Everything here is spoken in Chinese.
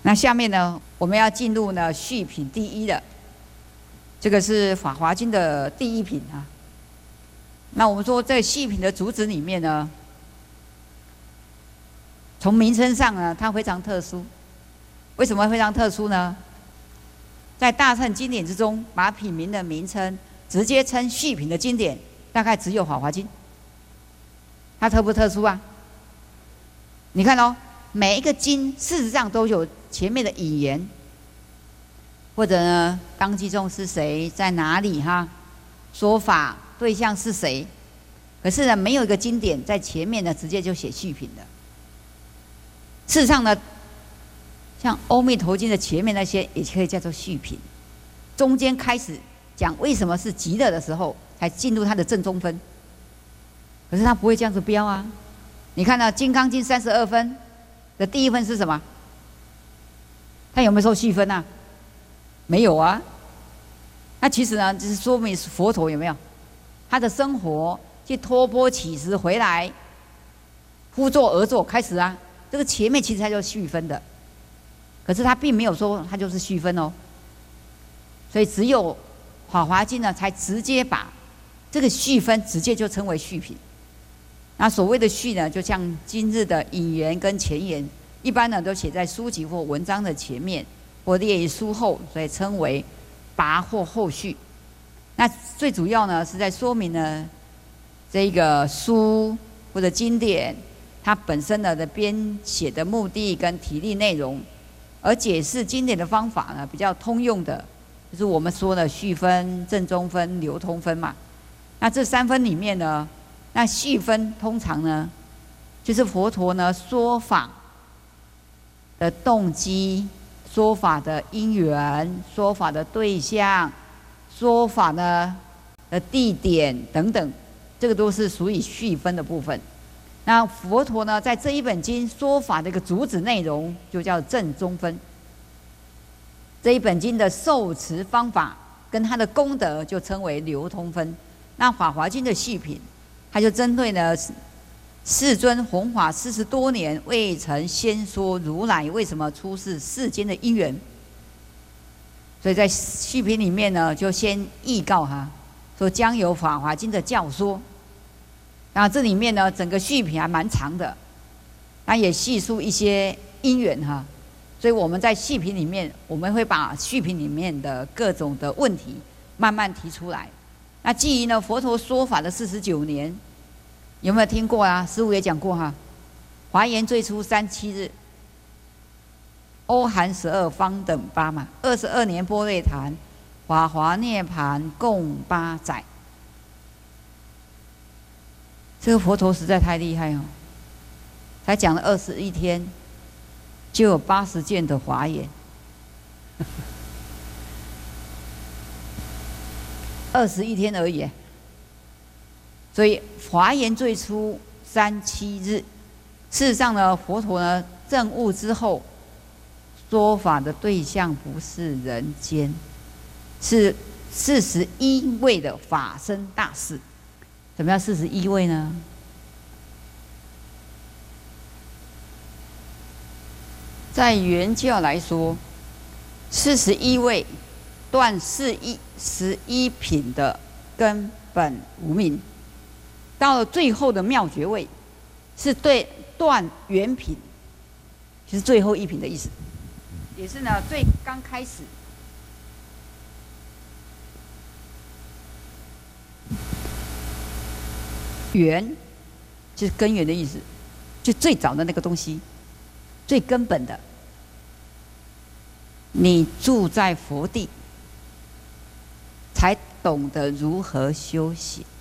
那下面呢，我们要进入呢序品第一的，这个是《法华经》的第一品啊。那我们说在序品的主旨里面呢，从名称上呢，它非常特殊。为什么非常特殊呢？在大乘经典之中，把品名的名称直接称序品的经典，大概只有《法华经》。它特不特殊啊？你看哦，每一个经事实上都有前面的引言，或者呢，当机众是谁，在哪里哈，说法对象是谁。可是呢，没有一个经典在前面呢，直接就写序品的。事实上呢，像《阿弥陀经》的前面那些也可以叫做序品，中间开始讲为什么是极乐的时候，才进入它的正中分。可是它不会这样子标啊！你看到《金刚经》32分的第一分是什么？它有没有受序分啊？没有啊。那其实呢，就是说明佛陀有没有他的生活去托钵乞食回来，呼作而坐开始啊。这个前面其实它就是序分的，可是他并没有说它就是序分哦。所以只有《法华经》呢，才直接把这个序分直接就称为序品。那所谓的序呢，就像今日的引言跟前言，一般呢都写在书籍或文章的前面，或列于书后，所以称为跋或后序。那最主要呢是在说明呢这个书或者经典它本身的编写的目的跟题例内容，而解释经典的方法呢比较通用的，就是我们说的序分、正中分、流通分嘛。那这三分里面呢，那序分通常呢，就是佛陀呢说法的动机、说法的因缘、说法的对象、说法呢的地点等等，这个都是属于序分的部分。那佛陀呢，在这一本经说法的一个主旨内容，就叫正中分。这一本经的受持方法跟它的功德，就称为流通分。那《法华经》的序品，它就针对呢世尊弘法40多年，未曾先说如来为什么出世间的因缘。所以在序品里面呢，就先预告哈，说将有《法华经》的教说。那这里面呢，整个序品还蛮长的，那也细述一些因缘哈。所以我们在序品里面，我们会把序品里面的各种的问题慢慢提出来。那基于呢佛陀说法的49年，有没有听过啊？师父也讲过哈，华严最初37日，欧含12方等8嘛，22年般若谈，法华涅盘共8载。这个佛陀实在太厉害哦，才讲了21天，就有80件的华严，21天而已。所以华严最初37日，事实上呢，佛陀呢证悟之后，说法的对象不是人间，是41位的法身大士。什么叫41位呢？在原教来说，41位断11品的根本无明，到了最后的妙觉位，是对断原品，就是最后一品的意思，也是呢最刚开始。源就是根源的意思，就最早的那个东西，最根本的。你住在佛地，才懂得如何修行。